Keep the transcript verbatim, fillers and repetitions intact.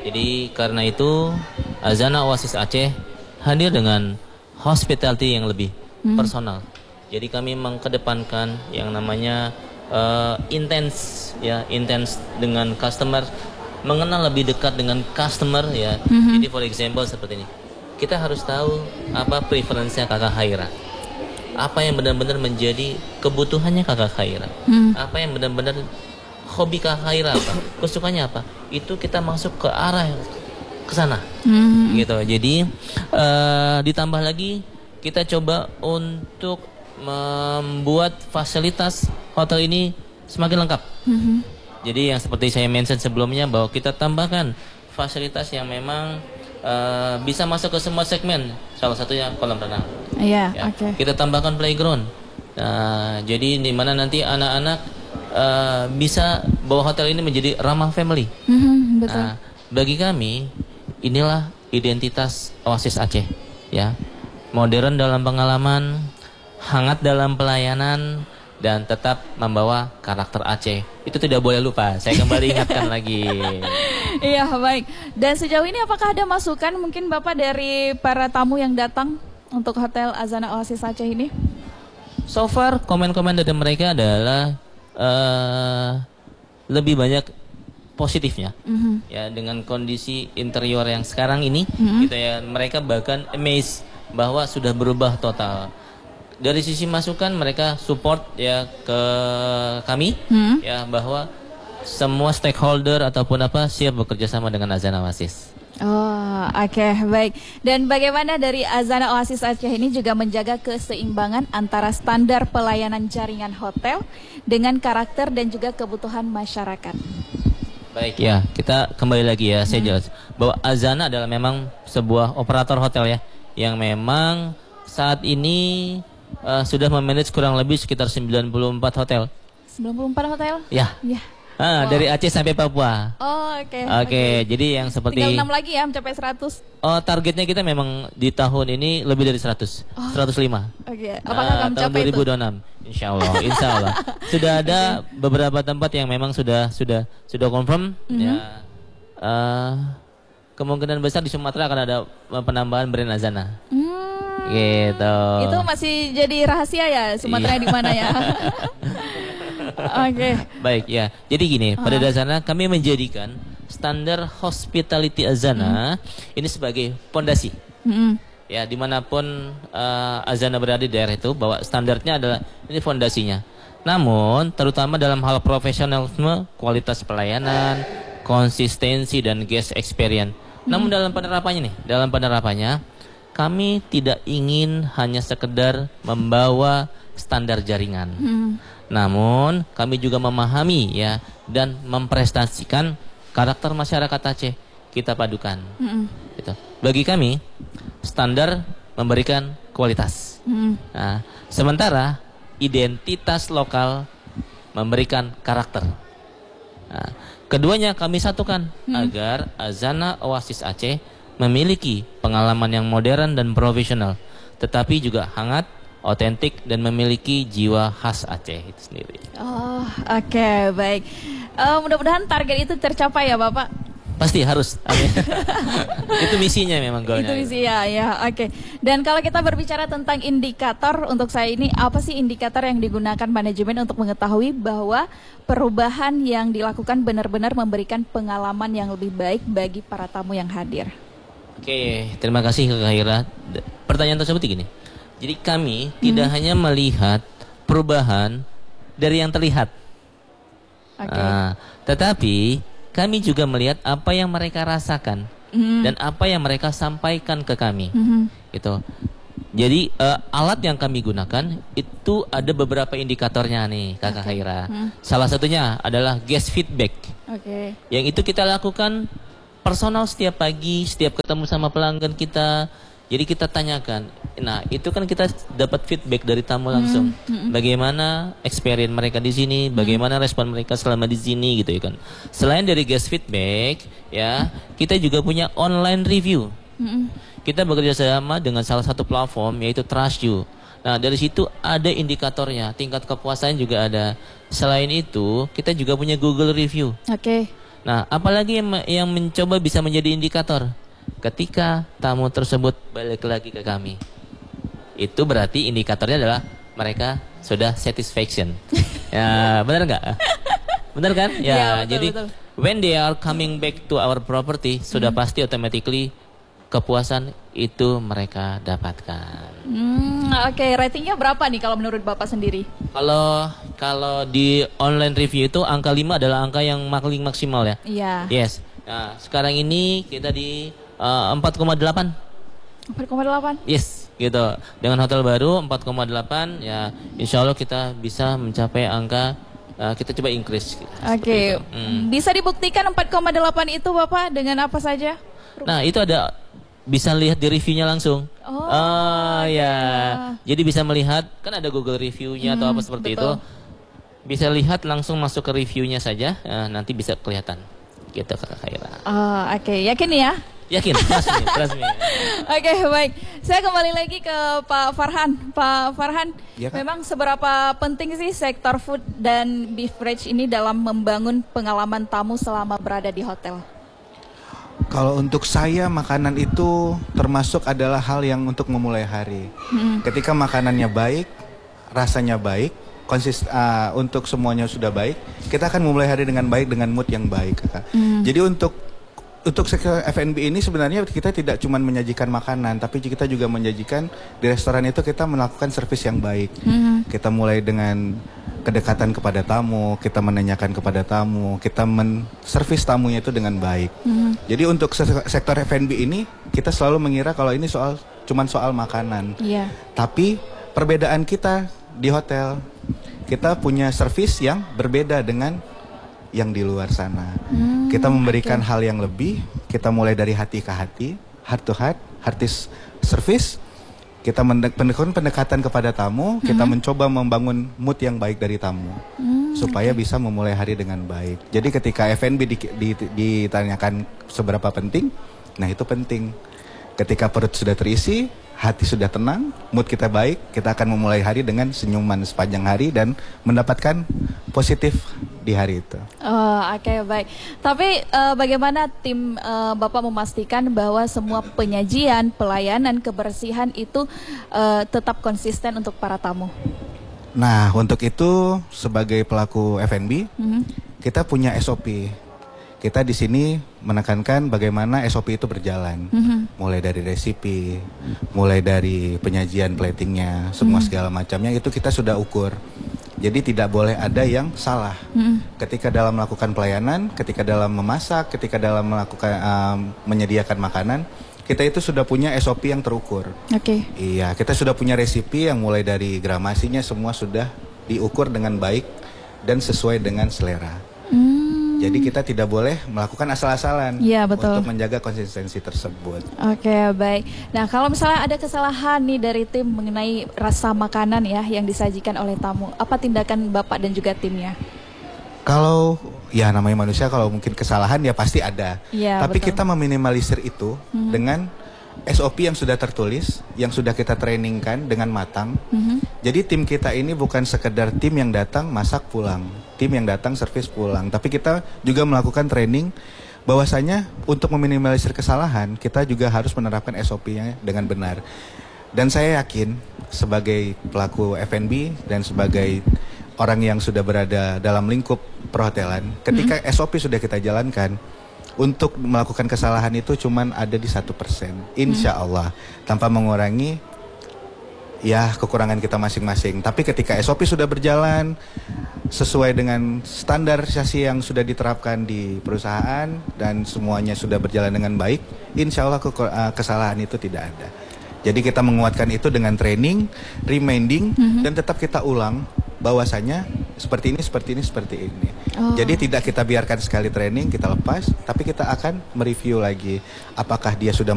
Jadi karena itu Azana Oasis Aceh hadir dengan hospitality yang lebih hmm. personal. Jadi kami mengkedepankan yang namanya uh, intens ya, intens dengan customer, mengenal lebih dekat dengan customer ya. Mm-hmm. Jadi for example seperti ini. Kita harus tahu apa preferensinya Kakak Khaira. Apa yang benar-benar menjadi kebutuhannya Kakak Khaira. Mm. Apa yang benar-benar hobi Kakak Khaira apa? Kesukaannya apa? Itu kita masuk ke arah ke sana. Mm. Gitu. Jadi uh, ditambah lagi kita coba untuk membuat fasilitas hotel ini semakin lengkap. Mm-hmm. Jadi yang seperti saya mention sebelumnya bahwa kita tambahkan fasilitas yang memang uh, bisa masuk ke semua segmen. Salah satunya kolam renang. Iya, ya. Oke. Okay. Kita tambahkan playground. Nah, jadi di mana nanti anak-anak uh, bisa bawa hotel ini menjadi ramah family. Mm-hmm, betul. Nah, bagi kami inilah identitas Oasis Aceh. Ya, modern dalam pengalaman, hangat dalam pelayanan, dan tetap membawa karakter Aceh. Itu tidak boleh lupa. Saya kembali ingatkan lagi. Iya, baik. Dan sejauh ini apakah ada masukan mungkin Bapak dari para tamu yang datang untuk Hotel Azana Oasis Aceh ini? So far, komen-komen dari mereka adalah uh, lebih banyak positifnya. Mm-hmm. Ya, dengan kondisi interior yang sekarang ini, mm-hmm. gitu ya, mereka bahkan amazed bahwa sudah berubah total. Dari sisi masukan mereka support ya ke kami hmm. ya bahwa semua stakeholder ataupun apa siap bekerja sama dengan Azana Oasis. Oh, oke, okay, baik. Dan bagaimana dari Azana Oasis Aceh ini juga menjaga keseimbangan antara standar pelayanan jaringan hotel dengan karakter dan juga kebutuhan masyarakat. Baik ya, kita kembali lagi ya, hmm. saya jelas bahwa Azana adalah memang sebuah operator hotel ya yang memang saat ini Uh, sudah memanage kurang lebih sekitar sembilan puluh empat hotel. sembilan puluh empat hotel? Ya. Ya. Ah, wow. Dari Aceh sampai Papua. Oh, oke. Okay. Oke, okay, okay. Jadi yang seperti tinggal enam lagi ya mencapai seratus. Oh, targetnya kita memang di tahun ini lebih dari seratus. Oh. seratus lima. Oke. Okay. Apakah uh, akan mencapai tahun dua ribu dua puluh enam? Itu? Insya Allah, insya Allah. Sudah ada okay. beberapa tempat yang memang sudah sudah sudah confirm mm-hmm. ya. Uh, kemungkinan besar di Sumatera akan ada penambahan brand Azana. Mm. Gitu. Itu masih jadi rahasia ya, Sumatera di mana ya? Oke. Okay. Baik ya. Jadi gini, uh. pada dasarnya kami menjadikan standar hospitality Azana hmm. ini sebagai pondasi. Hmm. Ya, dimanapun uh, Azana berada di daerah itu, bahwa standarnya adalah ini fondasinya. Namun, terutama dalam hal profesionalisme, kualitas pelayanan, konsistensi dan guest experience. Hmm. Namun dalam penerapannya nih, dalam penerapannya kami tidak ingin hanya sekedar membawa standar jaringan. Hmm. Namun kami juga memahami ya dan memprestasikan karakter masyarakat Aceh. Kita padukan. Hmm. Gitu. Bagi kami standar memberikan kualitas. Hmm. Nah, sementara identitas lokal memberikan karakter. Nah, keduanya kami satukan hmm. agar Azana Oasis Aceh memiliki pengalaman yang modern dan profesional, tetapi juga hangat, otentik dan memiliki jiwa khas Aceh itu sendiri. Oh, oke, okay, baik. Uh, mudah-mudahan target itu tercapai ya, Bapak. Pasti harus. Itu misinya memang goalnya. Itu misi ya, ya, oke. Okay. Dan kalau kita berbicara tentang indikator untuk saya ini, apa sih indikator yang digunakan manajemen untuk mengetahui bahwa perubahan yang dilakukan benar-benar memberikan pengalaman yang lebih baik bagi para tamu yang hadir? Oke, terima kasih Kak Khaira. Pertanyaan tersebut gini. Jadi kami hmm. tidak hanya melihat perubahan dari yang terlihat, okay. uh, tetapi kami juga melihat apa yang mereka rasakan hmm. dan apa yang mereka sampaikan ke kami. Hmm. Gitu. Jadi uh, alat yang kami gunakan itu ada beberapa indikatornya nih Kak okay. Khaira. Hmm. Salah satunya adalah guest feedback. Okay. Yang itu kita lakukan personal setiap pagi, setiap ketemu sama pelanggan kita. Jadi kita tanyakan. Nah, itu kan kita dapat feedback dari tamu langsung. Hmm. Bagaimana experience mereka di sini, bagaimana hmm. respon mereka selama di sini gitu ya kan. Selain dari guest feedback, ya, kita juga punya online review. Hmm. Kita bekerja sama dengan salah satu platform yaitu Trust You. Nah, dari situ ada indikatornya, tingkat kepuasan juga ada. Selain itu, kita juga punya Google Review. Oke. Okay. Nah, apalagi yang, yang mencoba bisa menjadi indikator ketika tamu tersebut balik lagi ke kami. Itu berarti indikatornya adalah mereka sudah satisfaction. Ya, benar nggak? Benar kan? Ya, ya betul, jadi betul. when they are coming back to our property, sudah hmm. pasti automatically kepuasan itu mereka dapatkan. Hmm, Oke, okay. Ratingnya berapa nih kalau menurut Bapak sendiri? Kalau kalau di online review itu angka lima adalah angka yang paling maksimal ya. Iya. Yes. Nah, sekarang ini kita di uh, empat koma delapan. empat koma delapan? Yes, gitu. Dengan hotel baru empat koma delapan ya, insya Allah kita bisa mencapai angka uh, kita coba increase. Oke. Okay. Hmm. Bisa dibuktikan empat koma delapan itu Bapak dengan apa saja? Nah, itu ada bisa lihat di reviewnya langsung. Oh, oh ya. ya. Jadi bisa melihat, kan ada Google reviewnya hmm, atau apa seperti betul. itu. Bisa lihat langsung masuk ke reviewnya saja. Nah, nanti bisa kelihatan. Gitu Kak Khaira. Oh, oke. Okay. Yakin ya? Yakin, trust me, trust me. Oke, baik. Saya kembali lagi ke Pak Farhan. Pak Farhan, ya, memang seberapa penting sih sektor food dan beverage ini dalam membangun pengalaman tamu selama berada di hotel? Kalau untuk saya makanan itu termasuk adalah hal yang untuk memulai hari. Hmm. Ketika makanannya baik, rasanya baik, konsist uh, untuk semuanya sudah baik, kita akan memulai hari dengan baik dengan mood yang baik. Hmm. Jadi untuk untuk sektor F and B ini sebenarnya kita tidak cuma menyajikan makanan, tapi kita juga menyajikan di restoran itu kita melakukan servis yang baik. Hmm. Kita mulai dengan kedekatan kepada tamu, kita menanyakan kepada tamu, kita menservis tamunya itu dengan baik. Hmm. Jadi untuk sektor F and B ini kita selalu mengira kalau ini soal cuman soal makanan. Yeah. Tapi perbedaan kita di hotel, kita punya servis yang berbeda dengan yang di luar sana. Hmm, kita memberikan okay. hal yang lebih, kita mulai dari hati ke hati, heart to heart, heart is service. Kita mendekatkan pendekatan kepada tamu, hmm. kita mencoba membangun mood yang baik dari tamu, hmm, supaya okay. bisa memulai hari dengan baik. Jadi ketika F and B di, di, ditanyakan seberapa penting, nah itu penting. Ketika perut sudah terisi, hati sudah tenang, mood kita baik, kita akan memulai hari dengan senyuman sepanjang hari dan mendapatkan positif di hari itu. Oh, oke okay, baik. Tapi uh, bagaimana tim uh, Bapak memastikan bahwa semua penyajian, pelayanan, kebersihan itu uh, tetap konsisten untuk para tamu? Nah, untuk itu sebagai pelaku F and B, mm-hmm. kita punya S O P. Kita di sini menekankan bagaimana S O P itu berjalan, mm-hmm. mulai dari resipi, mulai dari penyajian platingnya, semua mm-hmm. segala macamnya itu kita sudah ukur. Jadi tidak boleh ada yang salah. Mm-hmm. Ketika dalam melakukan pelayanan, ketika dalam memasak, ketika dalam melakukan um, menyediakan makanan, kita itu sudah punya S O P yang terukur. Oke. Okay. Iya, kita sudah punya resipi yang mulai dari gramasinya semua sudah diukur dengan baik dan sesuai dengan selera. Mm. Jadi kita tidak boleh melakukan asal-asalan ya, untuk menjaga konsistensi tersebut. Oke, baik. Nah, kalau misalnya ada kesalahan nih dari tim mengenai rasa makanan ya yang disajikan oleh tamu, apa tindakan Bapak dan juga timnya? Kalau ya namanya manusia, kalau mungkin kesalahan ya pasti ada. Ya, tapi betul. Kita meminimalisir itu mm-hmm. dengan S O P yang sudah tertulis, yang sudah kita trainingkan dengan matang. Mm-hmm. Jadi tim kita ini bukan sekedar tim yang datang masak pulang, tim yang datang servis pulang, tapi kita juga melakukan training bahwasanya untuk meminimalisir kesalahan kita juga harus menerapkan S O P-nya dengan benar. Dan saya yakin sebagai pelaku F and B dan sebagai orang yang sudah berada dalam lingkup perhotelan, ketika mm-hmm. S O P sudah kita jalankan, untuk melakukan kesalahan itu cuman ada di satu persen, insya Allah, hmm. tanpa mengurangi ya kekurangan kita masing-masing. Tapi ketika S O P sudah berjalan sesuai dengan standarisasi yang sudah diterapkan di perusahaan dan semuanya sudah berjalan dengan baik, insya Allah kesalahan itu tidak ada. Jadi kita menguatkan itu dengan training, reminding, hmm. dan tetap kita ulang bahwasanya seperti ini, seperti ini, seperti ini. Oh. Jadi tidak kita biarkan sekali training, kita lepas, tapi kita akan mereview lagi apakah dia sudah